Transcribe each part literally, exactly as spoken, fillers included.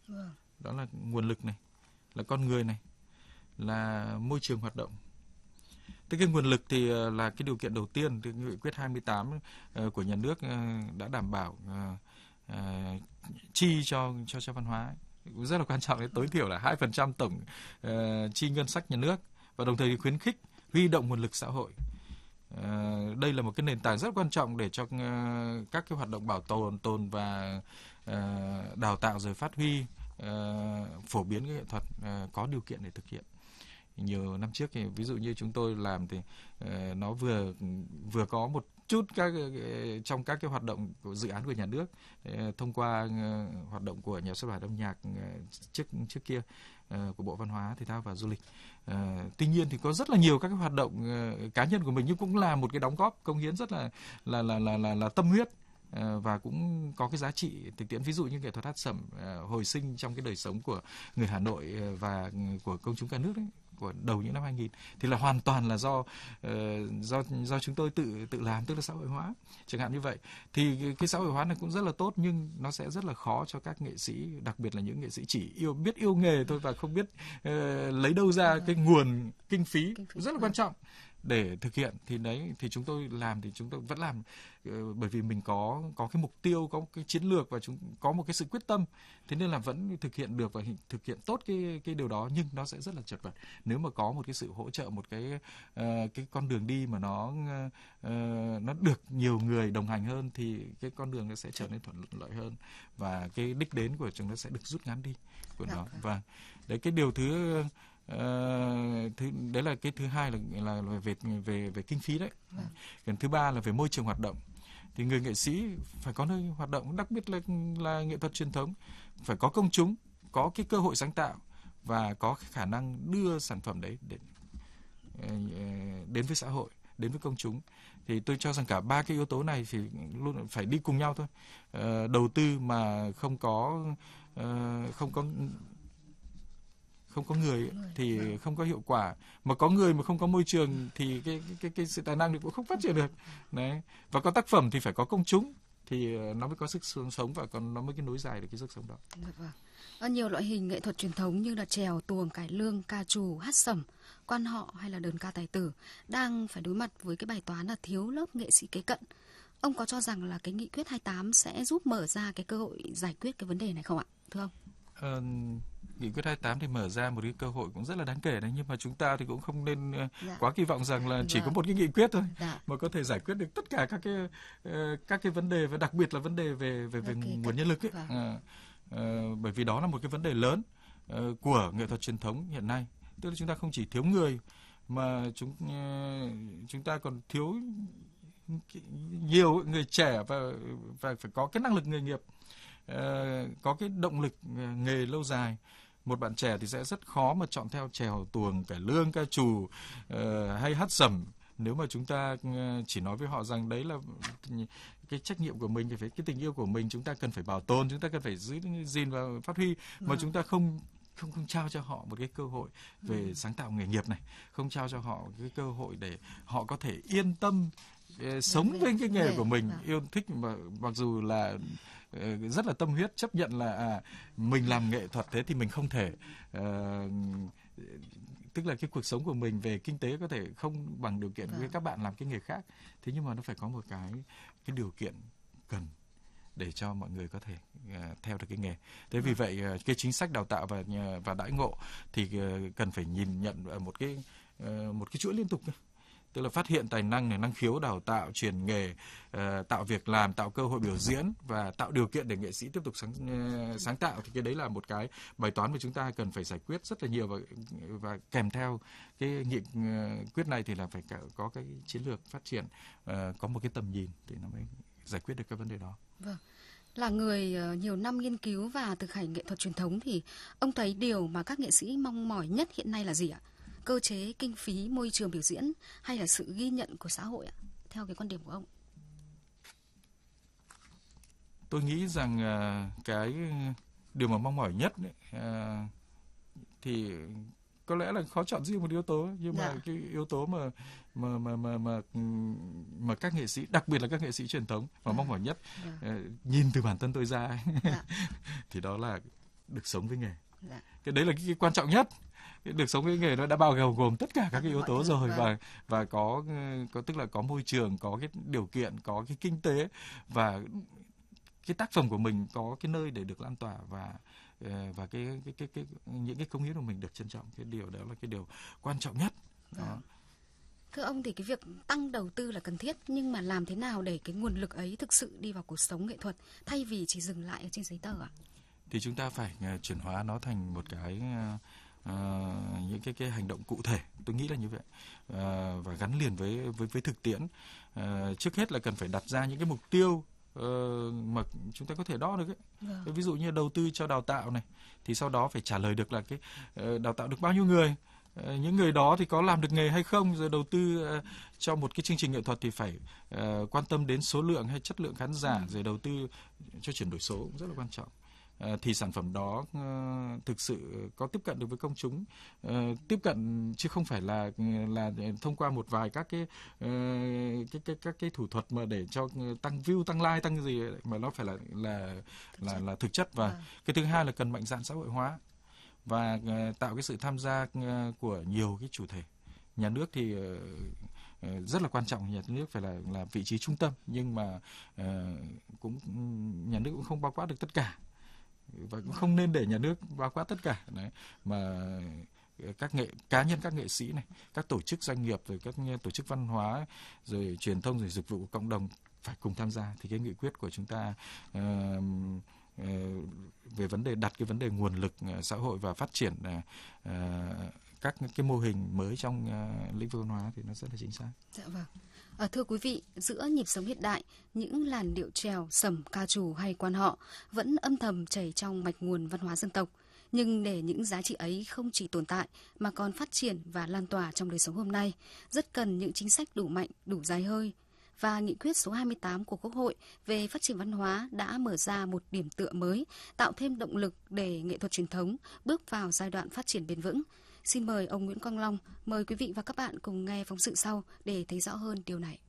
Vâng. Đó là nguồn lực này, là con người này, là môi trường hoạt động. Thế cái nguồn lực thì là cái điều kiện đầu tiên. Thì nghị quyết hai mươi tám của nhà nước đã đảm bảo uh, uh, chi cho cho cho văn hóa rất là quan trọng, đấy, tối thiểu là hai phần trăm tổng uh, chi ngân sách nhà nước, và đồng thời khuyến khích huy động nguồn lực xã hội. Uh, đây là một cái nền tảng rất quan trọng để cho uh, các cái hoạt động bảo tồn tồn và uh, đào tạo rồi phát huy, uh, phổ biến cái nghệ thuật uh, có điều kiện để thực hiện. Nhiều năm trước thì ví dụ như chúng tôi làm thì uh, nó vừa vừa có một chút các trong các cái hoạt động của dự án của nhà nước, uh, thông qua uh, hoạt động của nhà xuất bản âm nhạc uh, trước trước kia uh, của Bộ Văn hóa, Thể thao và Du lịch. Uh, tuy nhiên thì có rất là nhiều các cái hoạt động uh, cá nhân của mình, nhưng cũng là một cái đóng góp công hiến rất là là là là là, là tâm huyết. Uh, và cũng có cái giá trị thực tiễn, ví dụ như nghệ thuật hát sẩm uh, hồi sinh trong cái đời sống của người Hà Nội uh, và của công chúng cả nước đấy, của đầu những năm hai nghìn, thì là hoàn toàn là do uh, do do chúng tôi tự tự làm, tức là xã hội hóa chẳng hạn như vậy. Thì cái, cái xã hội hóa này cũng rất là tốt, nhưng nó sẽ rất là khó cho các nghệ sĩ, đặc biệt là những nghệ sĩ chỉ yêu biết yêu nghề thôi và không biết uh, lấy đâu ra cái nguồn kinh phí, kinh phí rất là quan trọng để thực hiện. Thì đấy, thì chúng tôi làm thì chúng tôi vẫn làm uh, bởi vì mình có có cái mục tiêu, có cái chiến lược và chúng có một cái sự quyết tâm, thế nên là vẫn thực hiện được và thực hiện tốt cái cái điều đó, nhưng nó sẽ rất là chật vật. Nếu mà có một cái sự hỗ trợ, một cái uh, cái con đường đi mà nó uh, nó được nhiều người đồng hành hơn, thì cái con đường nó sẽ trở nên thuận lợi hơn và cái đích đến của chúng nó sẽ được rút ngắn đi của nó. Và đấy, cái điều thứ Uh, thứ đấy là cái thứ hai là là về về về kinh phí đấy. Vâng. Cái thứ ba là về môi trường hoạt động. Thì người nghệ sĩ phải có nơi hoạt động, đặc biệt là là nghệ thuật truyền thống, phải có công chúng, có cái cơ hội sáng tạo và có khả năng đưa sản phẩm đấy đến uh, đến với xã hội, đến với công chúng. Thì tôi cho rằng cả ba cái yếu tố này thì luôn phải đi cùng nhau thôi. Uh, đầu tư mà không có uh, không có không có người thì không có hiệu quả, mà có người mà không có môi trường thì cái cái cái, cái sự tài năng thì cũng không phát triển được. Đấy, và có tác phẩm thì phải có công chúng thì nó mới có sức sống và còn nó mới cái nối dài được cái sức sống đó. Vâng. Nhiều loại hình nghệ thuật truyền thống như là chèo, tuồng, cải lương, ca trù, hát sẩm, quan họ hay là đờn ca tài tử đang phải đối mặt với cái bài toán là thiếu lớp nghệ sĩ kế cận. Ông có cho rằng là cái nghị quyết hai mươi tám sẽ giúp mở ra cái cơ hội giải quyết cái vấn đề này không ạ, thưa ông? Ờ, nghị quyết hai mươi tám thì mở ra một cái cơ hội cũng rất là đáng kể đấy, nhưng mà chúng ta thì cũng không nên dạ. quá kỳ vọng rằng là chỉ dạ. có một cái nghị quyết thôi dạ. mà có thể giải quyết được tất cả các cái uh, các cái vấn đề, và đặc biệt là vấn đề về về về okay, nguồn nhân lực ấy. Vâng. À, uh, bởi vì đó là một cái vấn đề lớn uh, của nghệ thuật truyền thống hiện nay, tức là chúng ta không chỉ thiếu người mà chúng uh, chúng ta còn thiếu nhiều người trẻ và và phải có cái năng lực nghề nghiệp. Uh, có cái động lực uh, nghề lâu dài. Một bạn trẻ thì sẽ rất khó mà chọn theo chèo, tuồng, cải lương, ca trù uh, hay hát sẩm nếu mà chúng ta uh, chỉ nói với họ rằng đấy là cái trách nhiệm của mình, cái cái tình yêu của mình, chúng ta cần phải bảo tồn, chúng ta cần phải giữ gìn và phát huy, mà ừ. chúng ta không không không trao cho họ một cái cơ hội về ừ. sáng tạo nghề nghiệp này, không trao cho họ cái cơ hội để họ có thể yên tâm uh, sống với cái nghề của mình, yêu thích, mà mặc dù là rất là tâm huyết, chấp nhận là à, mình làm nghệ thuật thế thì mình không thể uh, tức là cái cuộc sống của mình về kinh tế có thể không bằng điều kiện với các bạn làm cái nghề khác, thế nhưng mà nó phải có một cái cái điều kiện cần để cho mọi người có thể uh, theo được cái nghề. Thế vì vậy uh, cái chính sách đào tạo và và đãi ngộ thì uh, cần phải nhìn nhận ở một cái uh, một cái chuỗi liên tục. Tức là phát hiện tài năng này, năng khiếu, đào tạo, truyền nghề, uh, tạo việc làm, tạo cơ hội biểu diễn và tạo điều kiện để nghệ sĩ tiếp tục sáng uh, sáng tạo, thì cái đấy là một cái bài toán mà chúng ta cần phải giải quyết rất là nhiều, và và kèm theo cái nghị uh, quyết này thì là phải có cái chiến lược phát triển, uh, có một cái tầm nhìn thì nó mới giải quyết được cái vấn đề đó. Vâng. Là người uh, nhiều năm nghiên cứu và thực hành nghệ thuật truyền thống thì ông thấy điều mà các nghệ sĩ mong mỏi nhất hiện nay là gì ạ? Cơ chế, kinh phí, môi trường biểu diễn hay là sự ghi nhận của xã hội ạ? Theo cái quan điểm của ông. Tôi nghĩ rằng uh, cái điều mà mong mỏi nhất ấy, uh, thì có lẽ là khó chọn riêng một yếu tố, nhưng dạ. mà cái yếu tố mà mà mà mà mà mà các nghệ sĩ, đặc biệt là các nghệ sĩ truyền thống mà dạ. mong mỏi nhất, dạ. uh, nhìn từ bản thân tôi ra dạ. thì đó là được sống với nghề. Dạ. Cái đấy là cái, cái quan trọng nhất. Được sống với nghề nó đã bao gồm gồm tất cả các cái yếu tố rồi, và và có có tức là có môi trường, có cái điều kiện, có cái kinh tế, và cái tác phẩm của mình có cái nơi để được lan tỏa, và và cái cái cái, cái những cái công hiến của mình được trân trọng. Cái điều đó là cái điều quan trọng nhất. Đó. Thưa ông thì cái việc tăng đầu tư là cần thiết, nhưng mà làm thế nào để cái nguồn lực ấy thực sự đi vào cuộc sống nghệ thuật thay vì chỉ dừng lại ở trên giấy tờ ạ? Thì chúng ta phải uh, chuyển hóa nó thành một cái uh, uh, những cái cái hành động cụ thể. Tôi nghĩ là như vậy, uh, và gắn liền với với với thực tiễn. Uh, trước hết là cần phải đặt ra những cái mục tiêu uh, mà chúng ta có thể đo được ấy. Vâng. Ví dụ như đầu tư cho đào tạo này, thì sau đó phải trả lời được là cái uh, đào tạo được bao nhiêu người. Những người đó thì có làm được nghề hay không, rồi đầu tư uh, cho một cái chương trình nghệ thuật thì phải uh, quan tâm đến số lượng hay chất lượng khán giả, ừ. rồi đầu tư cho chuyển đổi số cũng rất là quan trọng. Uh, thì sản phẩm đó uh, thực sự có tiếp cận được với công chúng, uh, tiếp cận chứ không phải là là thông qua một vài các cái uh, cái cái các cái thủ thuật mà để cho tăng view, tăng like, tăng gì, mà nó phải là là là là thực chất. Và à. cái thứ hai là cần mạnh dạn xã hội hóa và tạo cái sự tham gia của nhiều cái chủ thể. Nhà nước thì rất là quan trọng, nhà nước phải là là vị trí trung tâm, nhưng mà cũng nhà nước cũng không bao quát được tất cả, và cũng không nên để nhà nước bao quát tất cả. Đấy, mà các nghệ cá nhân, các nghệ sĩ này, các tổ chức doanh nghiệp, rồi các tổ chức văn hóa, rồi truyền thông, rồi dịch vụ của cộng đồng phải cùng tham gia. Thì cái nghị quyết của chúng ta uh, về vấn đề đặt cái vấn đề nguồn lực xã hội và phát triển uh, các cái mô hình mới trong uh, lĩnh vực văn hóa thì nó rất là chính xác. Dạ vâng. À, thưa quý vị, giữa nhịp sống hiện đại, những làn điệu chèo, sẩm, ca trù hay quan họ vẫn âm thầm chảy trong mạch nguồn văn hóa dân tộc. Nhưng để những giá trị ấy không chỉ tồn tại mà còn phát triển và lan tỏa trong đời sống hôm nay, rất cần những chính sách đủ mạnh, đủ dài hơi. Và nghị quyết số hai mươi tám của Quốc hội về phát triển văn hóa đã mở ra một điểm tựa mới, tạo thêm động lực để nghệ thuật truyền thống bước vào giai đoạn phát triển bền vững. Xin mời ông Nguyễn Quang Long, mời quý vị và các bạn cùng nghe phóng sự sau để thấy rõ hơn điều này.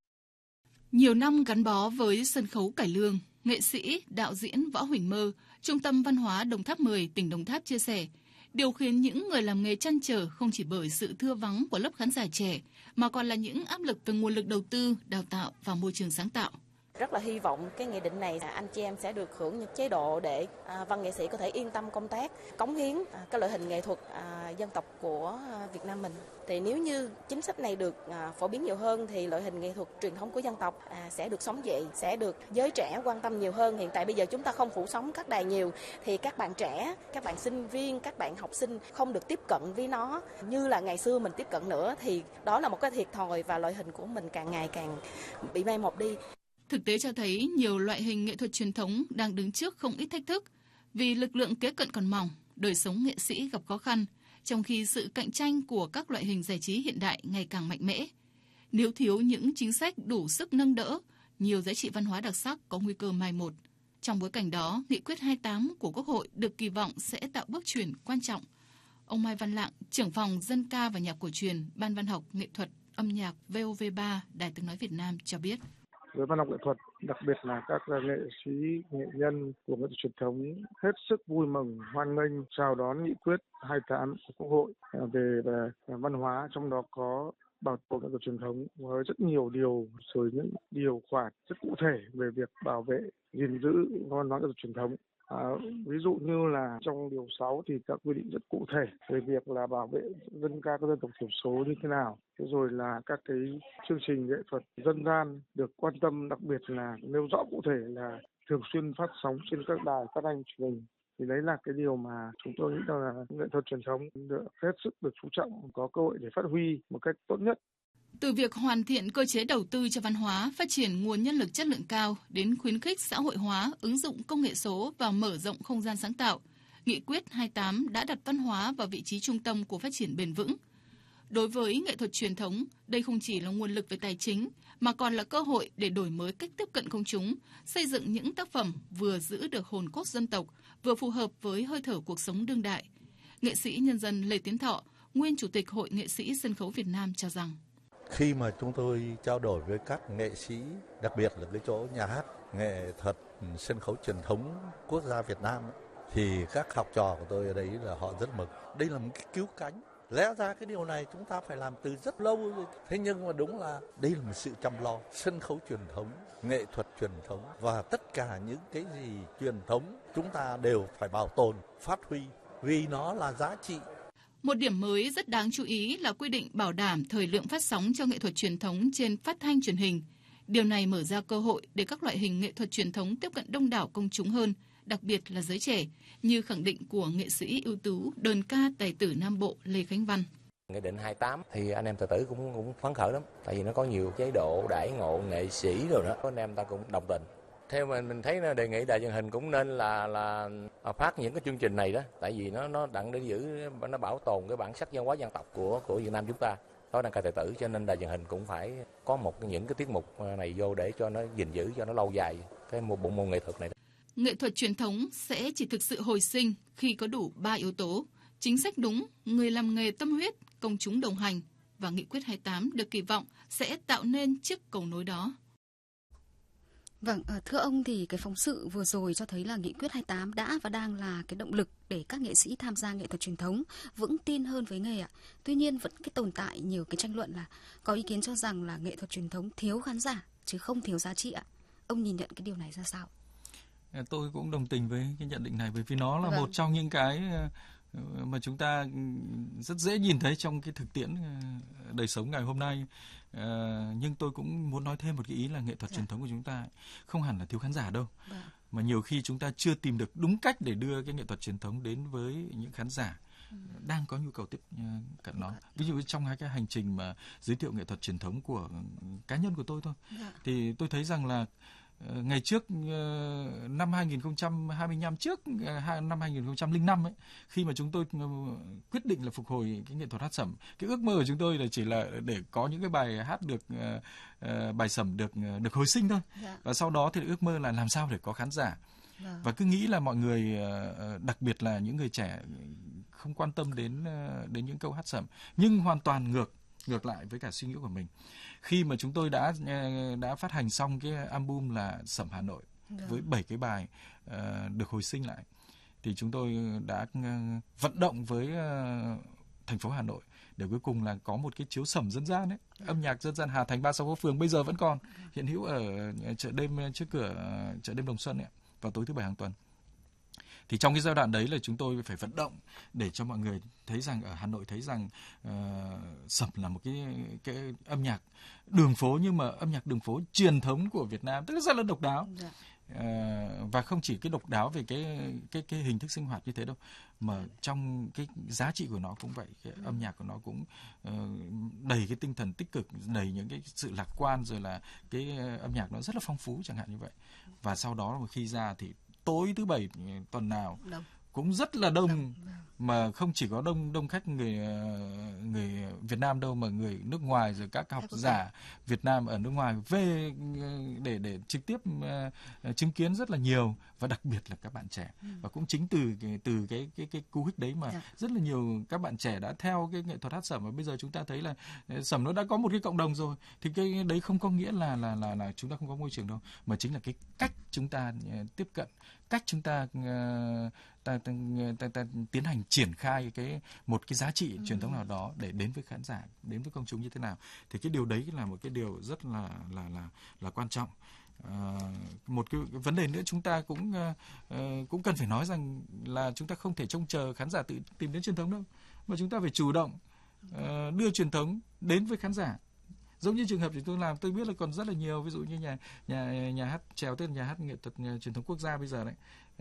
Nhiều năm gắn bó với sân khấu cải lương, nghệ sĩ, đạo diễn Võ Huỳnh Mơ, Trung tâm Văn hóa Đồng Tháp mười, tỉnh Đồng Tháp chia sẻ, điều khiến những người làm nghề trăn trở không chỉ bởi sự thưa vắng của lớp khán giả trẻ, mà còn là những áp lực về nguồn lực đầu tư, đào tạo và môi trường sáng tạo. Rất là hy vọng cái nghị định này anh chị em sẽ được hưởng những chế độ để à, văn nghệ sĩ có thể yên tâm công tác, cống hiến à, cái loại hình nghệ thuật à, dân tộc của à, Việt Nam mình. Thì nếu như chính sách này được à, phổ biến nhiều hơn thì loại hình nghệ thuật truyền thống của dân tộc à, sẽ được sống dậy, sẽ được giới trẻ quan tâm nhiều hơn. Hiện tại bây giờ chúng ta không phủ sóng các đài nhiều thì các bạn trẻ, các bạn sinh viên, các bạn học sinh không được tiếp cận với nó như là ngày xưa mình tiếp cận nữa, thì đó là một cái thiệt thòi và loại hình của mình càng ngày càng bị mai một đi. Thực tế cho thấy nhiều loại hình nghệ thuật truyền thống đang đứng trước không ít thách thức vì lực lượng kế cận còn mỏng, đời sống nghệ sĩ gặp khó khăn, trong khi sự cạnh tranh của các loại hình giải trí hiện đại ngày càng mạnh mẽ. Nếu thiếu những chính sách đủ sức nâng đỡ, nhiều giá trị văn hóa đặc sắc có nguy cơ mai một. Trong bối cảnh đó, nghị quyết hai mươi tám của Quốc hội được kỳ vọng sẽ tạo bước chuyển quan trọng. Ông Mai Văn Lạng, trưởng phòng dân ca và nhạc cổ truyền, Ban Văn học Nghệ thuật Âm nhạc vê o vê ba, Đài Tiếng nói Việt Nam cho biết. Với văn học nghệ thuật, đặc biệt là các nghệ sĩ, nghệ nhân của nghệ thuật truyền thống hết sức vui mừng, hoan nghênh chào đón nghị quyết hai mươi tám của Quốc hội về, về văn hóa, trong đó có bảo tồn nghệ thuật truyền thống với rất nhiều điều, rồi những điều khoản rất cụ thể về việc bảo vệ, gìn giữ văn hóa nghệ thuật truyền thống. À, ví dụ như là trong điều sáu thì các quy định rất cụ thể về việc là bảo vệ dân ca các dân tộc thiểu số như thế nào. Thế rồi là các cái chương trình nghệ thuật dân gian được quan tâm, đặc biệt là nêu rõ cụ thể là thường xuyên phát sóng trên các đài phát thanh truyền hình. Thì đấy là cái điều mà chúng tôi nghĩ là nghệ thuật truyền thống được hết sức được chú trọng, có cơ hội để phát huy một cách tốt nhất. Từ việc hoàn thiện cơ chế đầu tư cho văn hóa, phát triển nguồn nhân lực chất lượng cao đến khuyến khích xã hội hóa, ứng dụng công nghệ số và mở rộng không gian sáng tạo, nghị quyết hai mươi tám đã đặt văn hóa vào vị trí trung tâm của phát triển bền vững. Đối với nghệ thuật truyền thống, đây không chỉ là nguồn lực về tài chính, mà còn là cơ hội để đổi mới cách tiếp cận công chúng, xây dựng những tác phẩm vừa giữ được hồn cốt dân tộc, vừa phù hợp với hơi thở cuộc sống đương đại. Nghệ sĩ nhân dân Lê Tiến Thọ, nguyên Chủ tịch Hội Nghệ sĩ Sân khấu Việt Nam cho rằng, khi mà chúng tôi trao đổi với các nghệ sĩ, đặc biệt là cái chỗ nhà hát nghệ thuật sân khấu truyền thống quốc gia Việt Nam, thì các học trò của tôi ở đấy là họ rất mừng. Đây là một cái cứu cánh. Lẽ ra cái điều này chúng ta phải làm từ rất lâu rồi. Thế nhưng mà đúng là đây là một sự chăm lo. Sân khấu truyền thống, nghệ thuật truyền thống và tất cả những cái gì truyền thống chúng ta đều phải bảo tồn, phát huy vì nó là giá trị. Một điểm mới rất đáng chú ý là quy định bảo đảm thời lượng phát sóng cho nghệ thuật truyền thống trên phát thanh truyền hình. Điều này mở ra cơ hội để các loại hình nghệ thuật truyền thống tiếp cận đông đảo công chúng hơn, đặc biệt là giới trẻ, như khẳng định của nghệ sĩ ưu tú đờn ca tài tử Nam Bộ Lê Khánh Văn. Nghị định hai mươi tám thì anh em tài tử cũng cũng phấn khởi lắm, tại vì nó có nhiều chế độ đãi ngộ nghệ sĩ rồi đó, anh em ta cũng đồng tình. Theo mình mình thấy đề nghị đài truyền hình cũng nên là là phát những cái chương trình này đó, tại vì nó nó đặng để giữ, nó bảo tồn cái bản sắc văn hóa dân tộc của của Việt Nam chúng ta. Đó là ca tài tử, cho nên đài truyền hình cũng phải có một những cái tiết mục này vô để cho nó gìn giữ, cho nó lâu dài cái một bộ môn nghệ thuật này. Nghệ thuật truyền thống sẽ chỉ thực sự hồi sinh khi có đủ ba yếu tố: chính sách đúng, người làm nghề tâm huyết, công chúng đồng hành, và nghị quyết hai mươi tám được kỳ vọng sẽ tạo nên chiếc cầu nối đó. Vâng, thưa ông thì cái phóng sự vừa rồi cho thấy là nghị quyết hai mươi tám đã và đang là cái động lực để các nghệ sĩ tham gia nghệ thuật truyền thống vững tin hơn với nghề ạ. Tuy nhiên vẫn cái tồn tại nhiều cái tranh luận là có ý kiến cho rằng là nghệ thuật truyền thống thiếu khán giả chứ không thiếu giá trị ạ. Ông nhìn nhận cái điều này ra sao? Tôi cũng đồng tình với cái nhận định này, bởi vì nó là Vâng. một trong những cái mà chúng ta rất dễ nhìn thấy trong cái thực tiễn đời sống ngày hôm nay. À, nhưng tôi cũng muốn nói thêm một cái ý là nghệ thuật dạ. truyền thống của chúng ta không hẳn là thiếu khán giả đâu, vâng. mà nhiều khi chúng ta chưa tìm được đúng cách để đưa cái nghệ thuật truyền thống đến với những khán giả ừ. đang có nhu cầu tiếp cận nó. Ví dụ trong hai cái hành trình mà giới thiệu nghệ thuật truyền thống của cá nhân của tôi thôi, dạ. thì tôi thấy rằng là ngày trước năm hai nghìn không trăm hai mươi lăm, trước năm hai nghìn không trăm lẻ năm ấy, khi mà chúng tôi quyết định là phục hồi cái nghệ thuật hát sẩm, cái ước mơ của chúng tôi là chỉ là để có những cái bài hát được uh, bài sẩm được được hồi sinh thôi. Dạ. Và sau đó thì ước mơ là làm sao để có khán giả. Dạ. Và cứ nghĩ là mọi người, đặc biệt là những người trẻ, không quan tâm đến đến những câu hát sẩm, nhưng hoàn toàn ngược ngược lại với cả suy nghĩ của mình. Khi mà chúng tôi đã đã phát hành xong cái album là Sẩm Hà Nội Được. với bảy cái bài uh, được hồi sinh lại, thì chúng tôi đã uh, vận động với uh, thành phố Hà Nội để cuối cùng là có một cái chiếu sẩm dân gian ấy, Được. âm nhạc dân gian Hà Thành ba mươi sáu phố phường bây giờ vẫn còn hiện hữu ở chợ đêm trước cửa uh, chợ đêm Đồng Xuân ấy, vào tối thứ bảy hàng tuần. Thì trong cái giai đoạn đấy là chúng tôi phải vận động để cho mọi người thấy rằng, ở Hà Nội thấy rằng uh, sẩm là một cái cái âm nhạc đường phố, nhưng mà âm nhạc đường phố truyền thống của Việt Nam, tức là rất là độc đáo. Dạ. Uh, và không chỉ cái độc đáo về cái cái cái hình thức sinh hoạt như thế đâu, mà trong cái giá trị của nó cũng vậy, cái âm nhạc của nó cũng uh, đầy cái tinh thần tích cực, đầy những cái sự lạc quan, rồi là cái âm nhạc nó rất là phong phú chẳng hạn như vậy. Và sau đó khi ra thì tối thứ bảy tuần nào đông. cũng rất là đông, đông, mà không chỉ có đông đông khách người người Việt Nam đâu, mà người nước ngoài, rồi các học giả Việt Nam ở nước ngoài về để để trực tiếp uh, chứng kiến rất là nhiều, và đặc biệt là các bạn trẻ. Ừ. Và cũng chính từ từ cái cái cái cú hích đấy mà dạ. rất là nhiều các bạn trẻ đã theo cái nghệ thuật hát sẩm, và bây giờ chúng ta thấy là sẩm nó đã có một cái cộng đồng rồi. Thì cái đấy không có nghĩa là là là là chúng ta không có môi trường đâu, mà chính là cái cách chúng ta uh, tiếp cận, cách chúng ta uh, Ta, ta, ta, ta tiến hành triển khai cái một cái giá trị ừ. truyền thống nào đó để đến với khán giả, đến với công chúng như thế nào, thì cái điều đấy là một cái điều rất là là là là quan trọng. À, một cái, cái vấn đề nữa chúng ta cũng uh, cũng cần phải nói rằng là chúng ta không thể trông chờ khán giả tự tìm đến truyền thống đâu, mà chúng ta phải chủ động uh, đưa truyền thống đến với khán giả. Giống như trường hợp thì tôi làm, tôi biết là còn rất là nhiều, ví dụ như nhà nhà nhà hát chèo, tức là nhà hát nghệ thuật nhà, truyền thống quốc gia bây giờ đấy,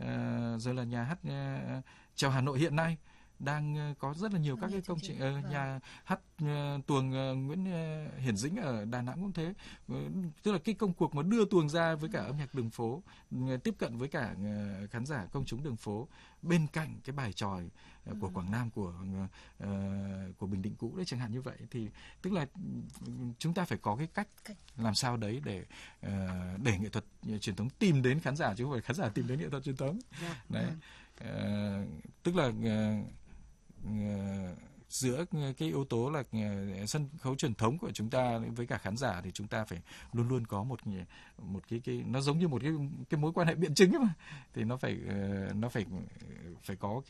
à, rồi là nhà hát uh, chèo Hà Nội hiện nay đang uh, có rất là nhiều các cái công trình, uh, nhà hát uh, tuồng uh, Nguyễn uh, Hiển Dĩnh ở Đà Nẵng cũng thế, uh, tức là cái công cuộc mà đưa tuồng ra với cả âm nhạc đường phố, uh, tiếp cận với cả uh, khán giả công chúng đường phố, bên cạnh cái bài chòi uh, của Quảng Nam, của uh, của Bình Định cũ đấy chẳng hạn như vậy. Thì tức là chúng ta phải có cái cách làm sao đấy để uh, để nghệ thuật truyền thống tìm đến khán giả, chứ không phải khán giả tìm đến nghệ thuật truyền thống. Đấy. Uh, tức là uh, uh, giữa cái yếu tố là sân khấu truyền thống của chúng ta với cả khán giả thì chúng ta phải luôn luôn có một một cái cái nó giống như một cái cái mối quan hệ biện chứng ấy mà, thì nó phải nó phải phải có